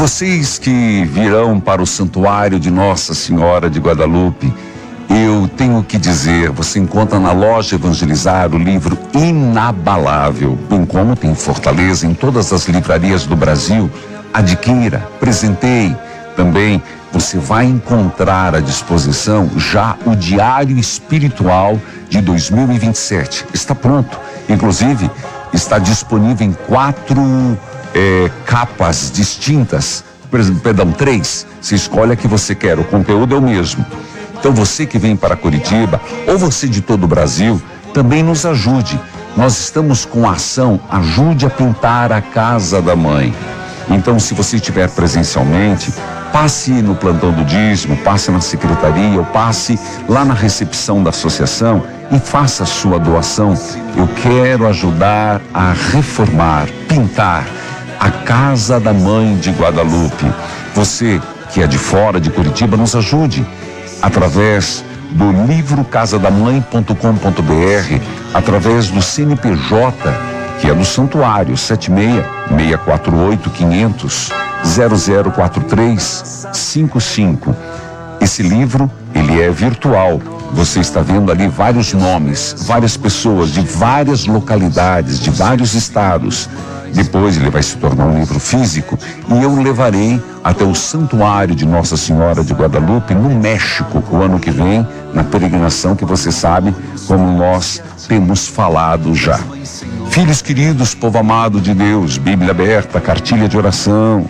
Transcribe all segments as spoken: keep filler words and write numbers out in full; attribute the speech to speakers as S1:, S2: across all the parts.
S1: Vocês que virão para o santuário de Nossa Senhora de Guadalupe, eu tenho que dizer, você encontra na loja Evangelizar o livro Inabalável, bem como tem em Fortaleza, em todas as livrarias do Brasil. Adquira, presenteie. Também você vai encontrar à disposição já o Diário Espiritual de dois mil e vinte e sete. Está pronto, inclusive está disponível em quatro é, capas distintas, perdão, três. Você escolhe a que você quer, o conteúdo é o mesmo. Então você que vem para Curitiba, ou você de todo o Brasil, também nos ajude. Nós estamos com a ação Ajude a Pintar a Casa da Mãe. Então, se você estiver presencialmente, passe no plantão do dízimo, passe na secretaria, ou passe lá na recepção da associação e faça a sua doação. Eu quero ajudar a reformar, pintar a Casa da Mãe de Guadalupe. Você que é de fora de Curitiba, nos ajude através do livro casa da mãe ponto com ponto br, através do C N P J, que é do Santuário, sete seis seis quatro oito quinhentos zero zero quatro três cinco cinco. Esse livro, ele é virtual. Você está vendo ali vários nomes, várias pessoas de várias localidades, de vários estados. Depois ele vai se tornar um livro físico e eu levarei até o Santuário de Nossa Senhora de Guadalupe, no México, o ano que vem, na peregrinação que você sabe, como nós temos falado já. Filhos queridos, povo amado de Deus, Bíblia aberta, cartilha de oração.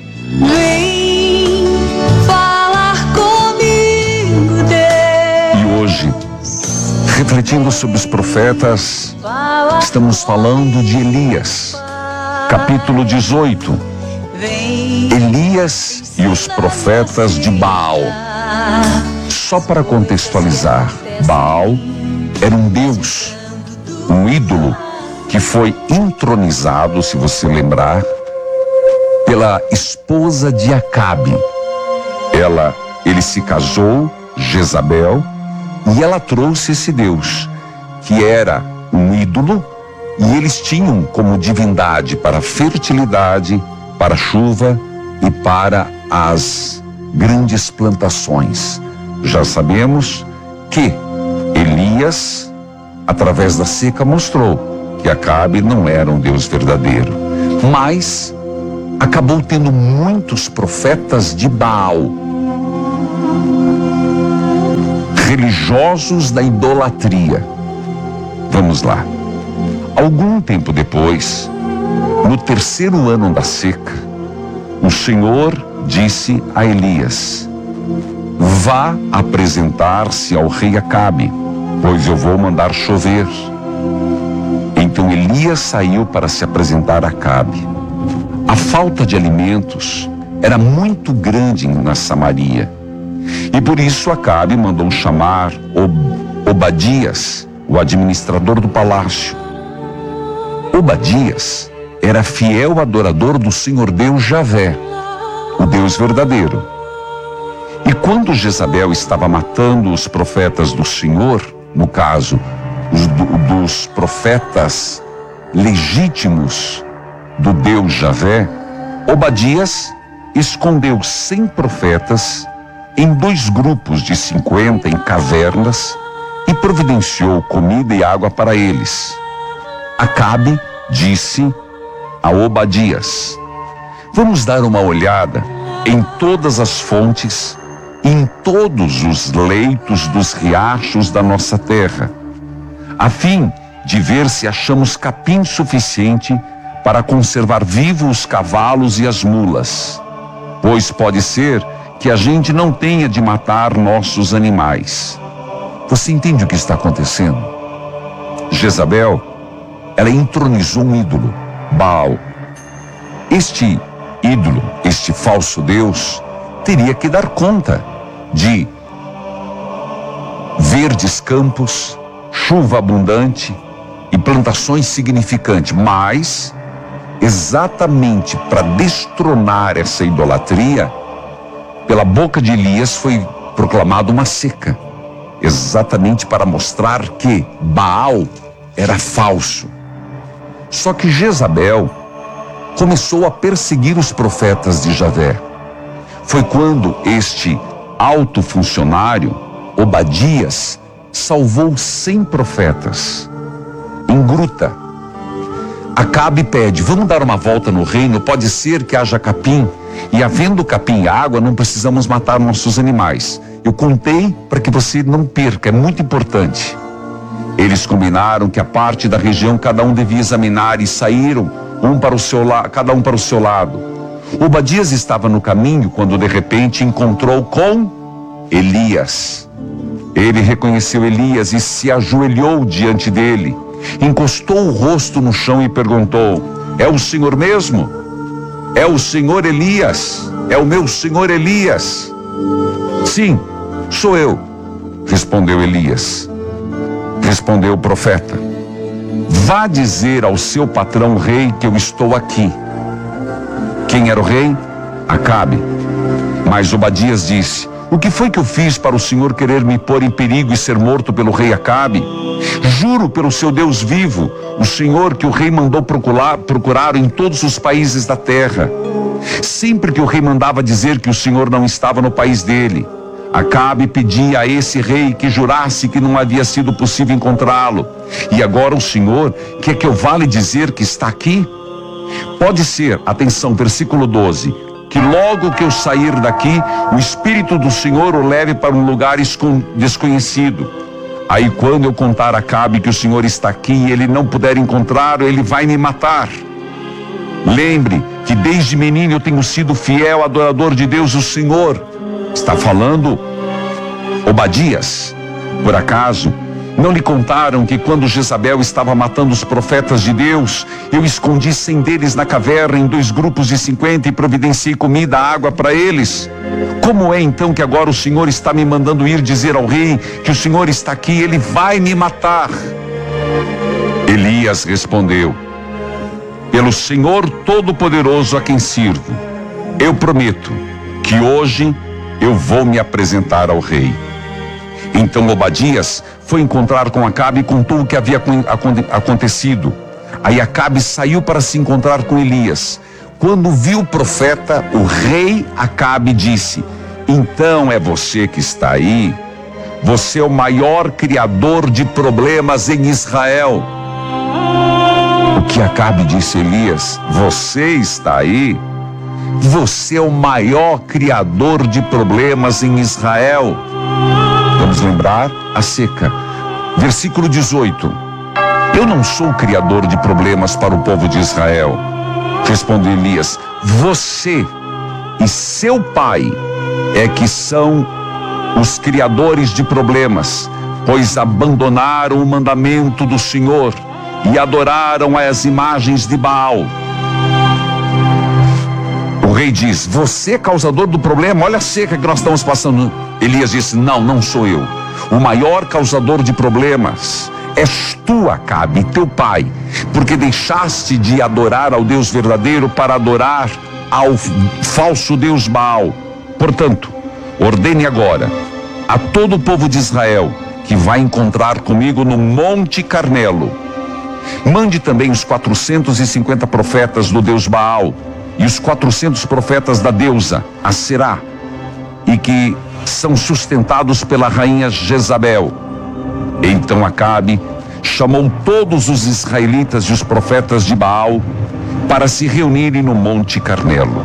S2: Vem falar comigo, Deus.
S1: E hoje, refletindo sobre os profetas, estamos falando de Elias. Capítulo dezoito, Elias e os profetas de Baal. Só para contextualizar, Baal era um deus, um ídolo que foi entronizado, se você lembrar, pela esposa de Acabe. Ela, ele se casou, Jezabel, e ela trouxe esse deus, que era um ídolo. E eles tinham como divindade para a fertilidade, para a chuva e para as grandes plantações. Já sabemos que Elias, através da seca, mostrou que Acabe não era um Deus verdadeiro. Mas acabou tendo muitos profetas de Baal, religiosos da idolatria. Vamos lá. Algum tempo depois, no terceiro ano da seca, o Senhor disse a Elias: vá apresentar-se ao rei Acabe, pois eu vou mandar chover. Então Elias saiu para se apresentar a Acabe. A falta de alimentos era muito grande na Samaria, e por isso Acabe mandou chamar Obadias, o administrador do palácio. Obadias era fiel adorador do Senhor Deus Javé, o Deus verdadeiro. E quando Jezabel estava matando os profetas do Senhor, no caso, os do, dos profetas legítimos do Deus Javé, Obadias escondeu cem profetas em dois grupos de cinquenta em cavernas e providenciou comida e água para eles. Acabe disse a Obadias: vamos dar uma olhada em todas as fontes e em todos os leitos dos riachos da nossa terra, a fim de ver se achamos capim suficiente para conservar vivos os cavalos e as mulas, pois pode ser que a gente não tenha de matar nossos animais. Você entende o que está acontecendo? Jezabel, ela entronizou um ídolo, Baal. Este ídolo, este falso Deus, teria que dar conta de verdes campos, chuva abundante e plantações significantes, mas exatamente para destronar essa idolatria, pela boca de Elias foi proclamada uma seca, exatamente para mostrar que Baal era falso. Só que Jezabel, começou a perseguir os profetas de Javé. Foi quando este alto funcionário, Obadias, salvou cem profetas em gruta. Acabe pede: vamos dar uma volta no reino, pode ser que haja capim, e havendo capim e água, não precisamos matar nossos animais. Eu contei para que você não perca, é muito importante. Eles combinaram que a parte da região cada um devia examinar, e saíram um para o seu la- cada um para o seu lado. Obadias estava no caminho quando de repente encontrou com Elias. Ele reconheceu Elias e se ajoelhou diante dele, encostou o rosto no chão e perguntou: é o senhor mesmo? É o senhor Elias? É o meu senhor Elias? Sim, sou eu, respondeu Elias. Respondeu o profeta: vá dizer ao seu patrão rei que eu estou aqui. Quem era o rei? Acabe. Mas Obadias disse: o que foi que eu fiz para o senhor querer me pôr em perigo e ser morto pelo rei Acabe? Juro pelo seu Deus vivo, o senhor que o rei mandou procurar, procurar em todos os países da terra. Sempre que o rei mandava dizer que o senhor não estava no país dele, Acabe pedia a esse rei que jurasse que não havia sido possível encontrá-lo. E agora o senhor quer que eu vá lhe dizer que está aqui? Pode ser, atenção, versículo doze, que logo que eu sair daqui, o Espírito do Senhor o leve para um lugar desconhecido. Aí quando eu contar a Acabe que o Senhor está aqui e ele não puder encontrá-lo, ele vai me matar. Lembre que desde menino eu tenho sido fiel adorador de Deus, o Senhor. Está falando Obadias. Por acaso não lhe contaram que quando Jezabel estava matando os profetas de Deus, eu escondi cem deles na caverna em dois grupos de cinquenta e providenciei comida e água para eles? Como é então que agora o Senhor está me mandando ir dizer ao rei que o Senhor está aqui, ele vai me matar? Elias respondeu: pelo Senhor Todo-Poderoso a quem sirvo, eu prometo que hoje eu vou me apresentar ao rei. Então Obadias foi encontrar com Acabe e contou o que havia acontecido. Aí Acabe saiu para se encontrar com Elias. Quando viu o profeta, o rei Acabe disse: então é você que está aí? Você é o maior criador de problemas em Israel. O que Acabe disse a Elias: você está aí? Você é o maior criador de problemas em Israel. Vamos lembrar a seca. Versículo dezoito. Eu não sou criador de problemas para o povo de Israel. Respondeu Elias: você e seu pai é que são os criadores de problemas, pois abandonaram o mandamento do Senhor e adoraram as imagens de Baal. O rei diz: você é causador do problema, olha a seca que nós estamos passando. Elias disse: não, não sou eu. O maior causador de problemas és tu, Acabe, teu pai, porque deixaste de adorar ao Deus verdadeiro para adorar ao falso Deus Baal. Portanto, ordene agora a todo o povo de Israel que vai encontrar comigo no Monte Carmelo. Mande também os quatrocentos e cinquenta profetas do Deus Baal e os quatrocentos profetas da deusa Aserá, e que são sustentados pela rainha Jezabel. Então Acabe chamou todos os israelitas e os profetas de Baal para se reunirem no Monte Carmelo.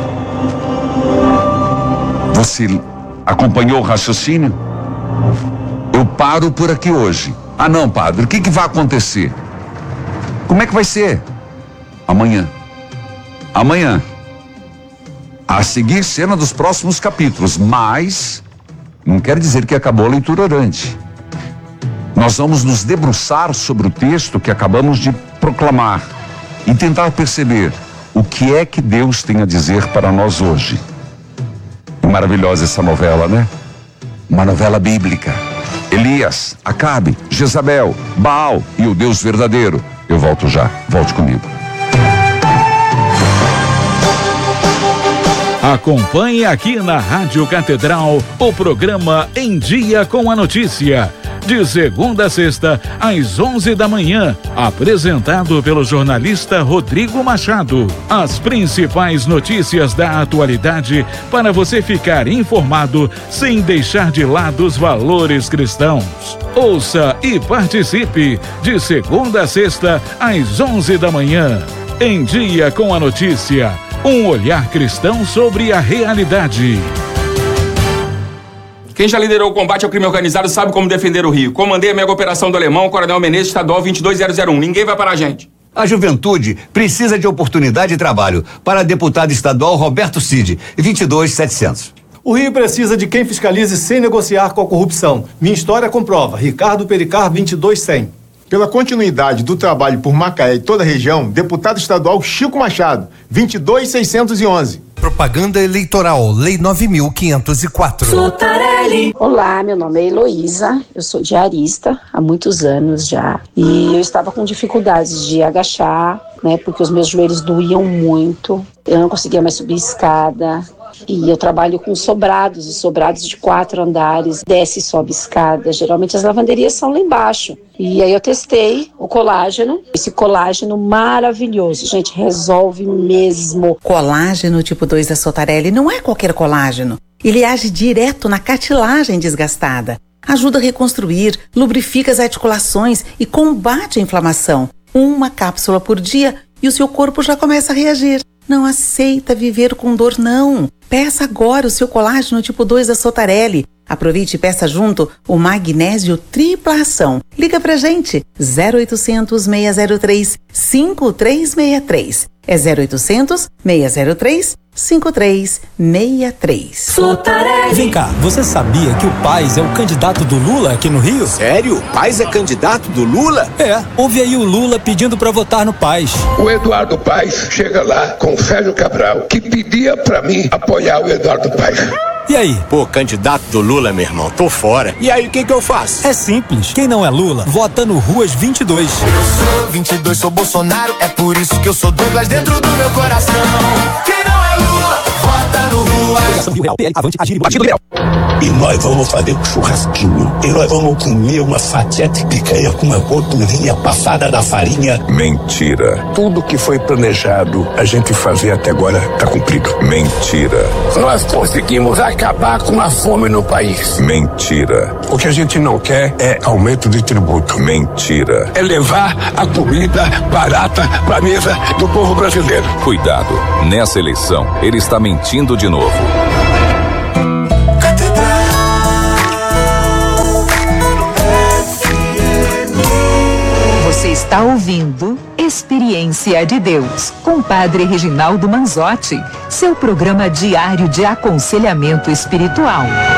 S1: Você acompanhou o raciocínio? Eu paro por aqui hoje. Ah não, padre, o que, que vai acontecer? Como é que vai ser? Amanhã. Amanhã. A seguir, cena dos próximos capítulos, mas não quer dizer que acabou a leitura orante. Nós vamos nos debruçar sobre o texto que acabamos de proclamar e tentar perceber o que é que Deus tem a dizer para nós hoje. É maravilhosa essa novela, né? Uma novela bíblica. Elias, Acabe, Jezabel, Baal e o Deus verdadeiro. Eu volto já, volte comigo.
S3: Acompanhe aqui na Rádio Catedral o programa Em Dia com a Notícia. de segunda a sexta, às onze da manhã. Apresentado pelo jornalista Rodrigo Machado. As principais notícias da atualidade para você ficar informado sem deixar de lado os valores cristãos. Ouça e participe de segunda a sexta, às onze da manhã. Em Dia com a Notícia. Um olhar cristão sobre a realidade.
S4: Quem já liderou o combate ao crime organizado sabe como defender o Rio. Comandei a mega operação do Alemão, Coronel Menezes, estadual vinte e dois mil um. Ninguém vai parar a gente.
S5: A juventude precisa de oportunidade de trabalho. Para deputado estadual Roberto Cid, vinte e dois mil e setecentos.
S6: O Rio precisa de quem fiscalize sem negociar com a corrupção. Minha história comprova. Ricardo Pericar, vinte e dois mil e cem.
S7: Pela continuidade do trabalho por Macaé e toda a região, deputado estadual Chico Machado, vinte e dois mil seiscentos e onze.
S8: Propaganda eleitoral, Lei nove mil quinhentos e quatro.
S2: Sotarelli.
S9: Olá, meu nome é Heloísa, eu sou diarista há muitos anos já. E eu estava com dificuldades de agachar, né, porque os meus joelhos doíam muito. Eu não conseguia mais subir escada. E eu trabalho com sobrados, e sobrados de quatro andares, desce e sobe escada. Geralmente as lavanderias são lá embaixo. E aí eu testei o colágeno, esse colágeno maravilhoso, gente, resolve mesmo.
S10: Colágeno tipo dois da Sotarelli não é qualquer colágeno. Ele age direto na cartilagem desgastada. Ajuda a reconstruir, lubrifica as articulações e combate a inflamação. Uma cápsula por dia e o seu corpo já começa a reagir. Não aceita viver com dor, não. Peça agora o seu colágeno tipo dois da Sotarelli. Aproveite e peça junto o magnésio tripla ação. Liga pra gente, zero oitocentos, seis zero três, cinco três seis três. É zero oitocentos, seis zero três, cinco três seis três.
S2: Sotarelli.
S11: Vem cá, você sabia que o Paes é o candidato do Lula aqui no Rio?
S12: Sério? O Paes é candidato do Lula?
S11: É, ouve aí o Lula pedindo pra votar no Paes.
S13: O Eduardo Paes chega lá com o Sérgio Cabral, que pedia pra mim apoiar o Eduardo Paes.
S11: E aí?
S12: Pô, candidato do Lula, meu irmão, tô fora. E aí, o que que eu faço?
S11: É simples. Quem não é Lula, vota no Ruas vinte e dois.
S14: Eu sou vinte e dois, sou Bolsonaro, é por isso que eu sou Douglas dentro do meu coração. Quem não é Lula, vota no Ruas.
S13: E nós vamos fazer um churrasquinho. E nós vamos comer uma fatia de picanha com uma gordurinha passada da farinha. Mentira. Tudo que foi planejado a gente fazer até agora tá cumprido. Mentira. Nós conseguimos acabar com a fome no país. Mentira. O que a gente não quer é aumento de tributo. Mentira. É levar a comida barata pra mesa do povo brasileiro.
S15: Cuidado, nessa eleição ele está mentindo de novo.
S16: Você está ouvindo Experiência de Deus, com Padre Reginaldo Manzotti, seu programa diário de aconselhamento espiritual.